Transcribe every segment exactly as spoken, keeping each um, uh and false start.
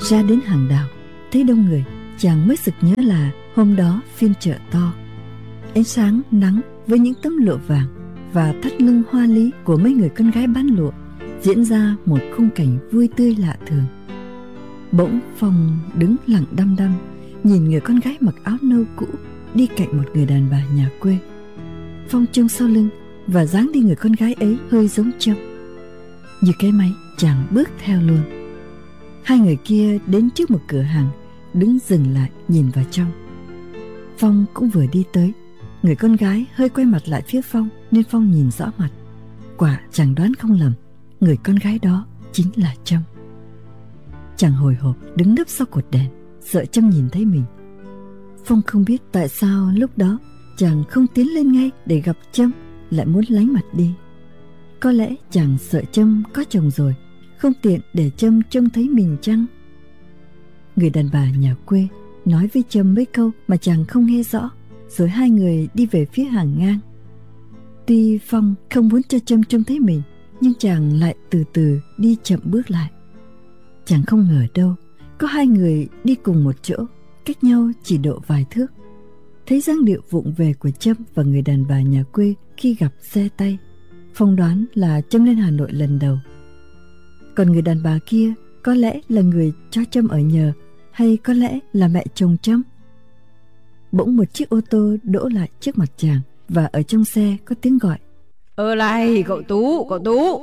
Ra đến hàng đào, thấy đông người, chàng mới sực nhớ là hôm đó phiên chợ to. Ánh sáng nắng với những tấm lụa vàng và thắt lưng hoa lý của mấy người con gái bán lụa diễn ra một khung cảnh vui tươi lạ thường. Bỗng Phong đứng lặng đăm đăm nhìn người con gái mặc áo nâu cũ đi cạnh một người đàn bà nhà quê. Phong trông sau lưng và dáng đi người con gái ấy hơi giống Trâm. Như cái máy, chàng bước theo luôn. Hai người kia đến trước một cửa hàng, đứng dừng lại nhìn vào trong. Phong cũng vừa đi tới. Người con gái hơi quay mặt lại phía Phong nên Phong nhìn rõ mặt. Quả chàng đoán không lầm, người con gái đó chính là Trâm. Chàng hồi hộp đứng nấp sau cột đèn, sợ Trâm nhìn thấy mình. Phong không biết tại sao lúc đó chàng không tiến lên ngay để gặp Trâm, lại muốn lánh mặt đi. Có lẽ chàng sợ Trâm có chồng rồi, không tiện để Trâm trông thấy mình chăng? Người đàn bà nhà quê nói với Trâm mấy câu mà chàng không nghe rõ, rồi hai người đi về phía hàng ngang. Tuy Phong không muốn cho Trâm trông thấy mình, nhưng chàng lại từ từ đi chậm bước lại. Chàng không ngờ đâu, có hai người đi cùng một chỗ, cách nhau chỉ độ vài thước. Thấy dáng điệu vụng về của Trâm và người đàn bà nhà quê khi gặp xe tay, Phong đoán là Trâm lên Hà Nội lần đầu. Còn người đàn bà kia có lẽ là người cho Trâm ở nhờ, hay có lẽ là mẹ chồng Trâm. Bỗng một chiếc ô tô đỗ lại trước mặt chàng, và ở trong xe có tiếng gọi: Ơ này cậu Tú, cậu Tú.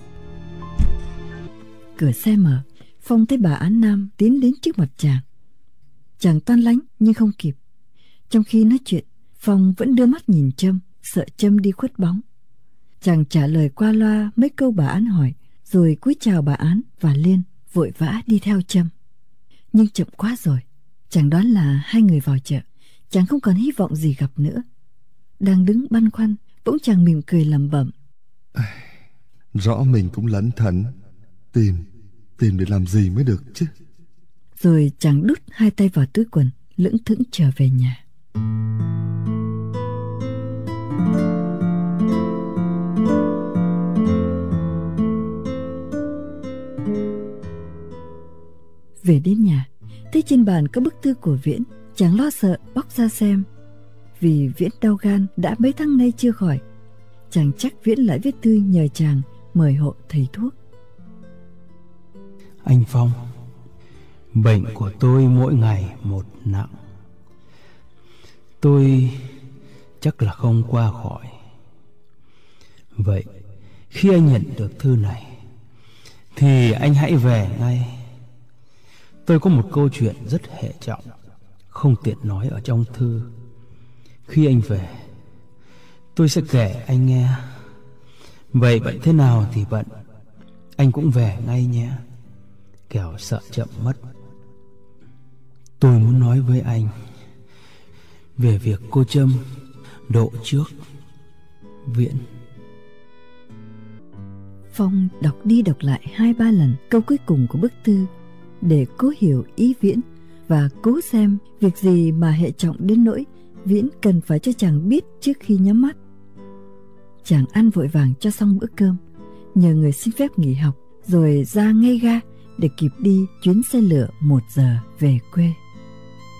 Cửa xe mở, Phong thấy bà Án Nam tiến đến trước mặt chàng. Chàng toan lánh nhưng không kịp. Trong khi nói chuyện, Phong vẫn đưa mắt nhìn Trâm, sợ Trâm đi khuất bóng. Chàng trả lời qua loa mấy câu bà Án hỏi, rồi cúi chào bà Án và Liên, vội vã đi theo Trâm. Nhưng chậm quá rồi. Chàng đoán là hai người vào chợ, chàng không còn hy vọng gì gặp nữa. Đang đứng băn khoăn, bỗng chàng mỉm cười lẩm bẩm: Rõ mình cũng lẩn thẩn, tìm Tìm để làm gì mới được chứ. Rồi chàng đút hai tay vào túi quần, lững thững trở về nhà. Về đến nhà, thấy trên bàn có bức thư của Viễn. Chàng lo sợ bóc ra xem. Vì Viễn đau gan đã mấy tháng nay chưa khỏi, chàng chắc Viễn lại viết thư nhờ chàng mời hộ thầy thuốc. Anh Phong, bệnh của tôi mỗi ngày một nặng. Tôi chắc là không qua khỏi. Vậy khi anh nhận được thư này thì anh hãy về ngay. Tôi có một câu chuyện rất hệ trọng, không tiện nói ở trong thư. Khi anh về, tôi sẽ kể anh nghe. Vậy bận thế nào thì bận, anh cũng về ngay nhé, kẻo sợ chậm mất. Tôi muốn nói với anh về việc cô Trâm độ trước. Viễn. Phong đọc đi đọc lại hai ba lần câu cuối cùng của bức thư để cố hiểu ý Viễn, và cố xem việc gì mà hệ trọng đến nỗi Viễn cần phải cho chàng biết trước khi nhắm mắt. Chàng ăn vội vàng cho xong bữa cơm, nhờ người xin phép nghỉ học, rồi ra ngay ga để kịp đi chuyến xe lửa một giờ về quê.